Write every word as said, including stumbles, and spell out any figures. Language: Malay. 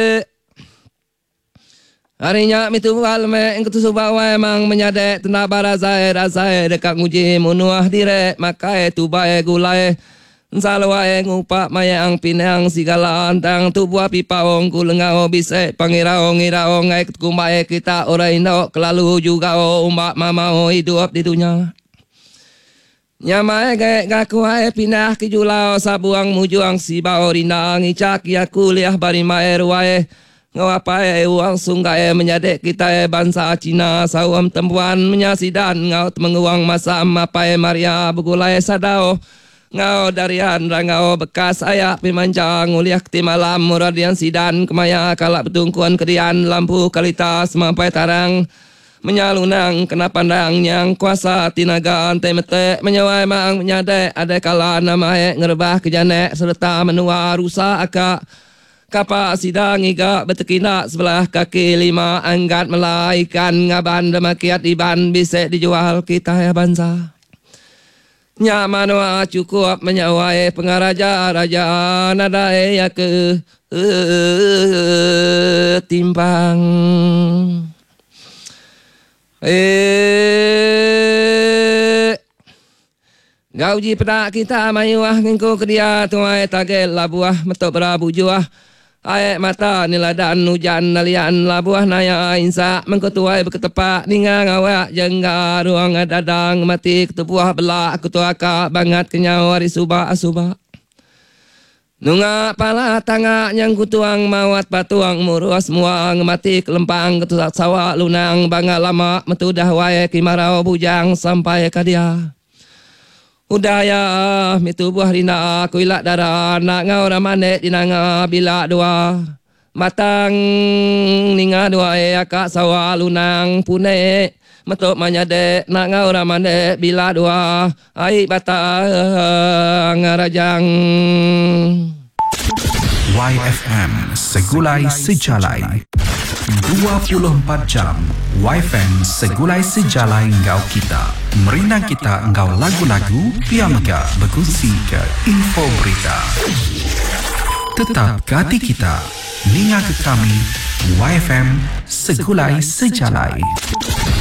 Harinya mitual me engkutu subawa emang menyadek tena barazai razai dekat nguji munuah direk makai tubai gulai salwae ngupak mayang pinang sigala antang tubuh pipaong kulengau bisek pangirao ngirao ngai kumbae kita orang Indo kelalu juga o umbak mamau hidup di dunia. Nyamai gek gaku hae pindah ke julau sabuang mujuang si bau rindang icak ya kuliah bari mae ruae ngawapai uang sunggai menyadek kita bangsa Cina sawam tempuan menyasidan ngau menguang masa mapai Maria begulai sadao ngau darian rangau bekas ayak pimanjang uliah ti malam muradian sidan kemaya kalak betungkuan kedian lampu kalitas sampai tarang menyalunang kena pandang yang kuasa tinaga ante mete menyawai mang menyadek ada kala nama ngerebah kejanek serta menua rusa akak kapal sidang iga betekina sebelah kaki lima anggat melaikan ngaban demakiat iban bisek dijual kita ya bangsa. Nyamanwa cukup menyawai pengaraja raja nadai ya ke uh, timbang. Eh gauji pedak kita mayuah ngengko kedia tuai tagel labuah metok berabu juah. Aek mata niladan hujan nalian labuah naya insa mengketuai berketepak ningang awak jengga ruang dadang mati ketepuah belak ketuaka bangat kenyau hari subak asubak. Nunga pala tangak yang kutuang mawat patuang murus muang mati kelempang ketusak sawak lunang bangga lama metudah wae kimarau bujang sampai kadia. Udaya mitu buah rina aku ilak darah nak ngau ramane dinanga bila dua matang ninga dua e akak sawa lunang pune metok manyade nak ngau ramane bila dua ai batang ngarajang. Y F M Segulai Sejalai dua puluh empat jam Y F M Segulai Sejalai engkau kita merinang kita engkau lagu-lagu piamga berkongsi ke info berita tetap ke hati kita ninga ke kami Y F M Segulai Sejalai.